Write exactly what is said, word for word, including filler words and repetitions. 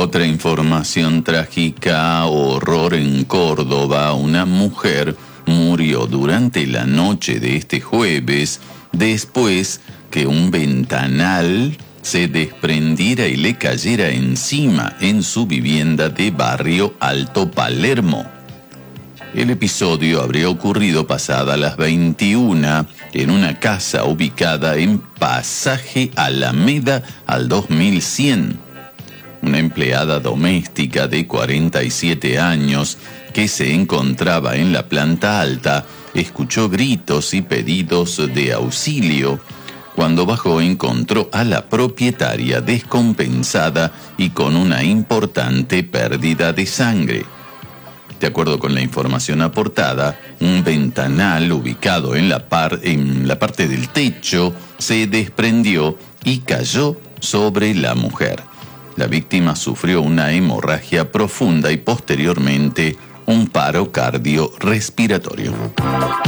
Otra información trágica, horror en Córdoba. Una mujer murió durante la noche de este jueves después que un ventanal se desprendiera y le cayera encima en su vivienda de barrio Alto Palermo. El episodio habría ocurrido pasada las veintiuna en una casa ubicada en Pasaje Alameda al dos mil cien. Una empleada doméstica de cuarenta y siete años que se encontraba en la planta alta escuchó gritos y pedidos de auxilio. Cuando bajó encontró a la propietaria descompensada y con una importante pérdida de sangre. De acuerdo con la información aportada, un ventanal ubicado en la, par, en la parte del techo se desprendió y cayó sobre la mujer. La víctima sufrió una hemorragia profunda y posteriormente un paro cardiorrespiratorio.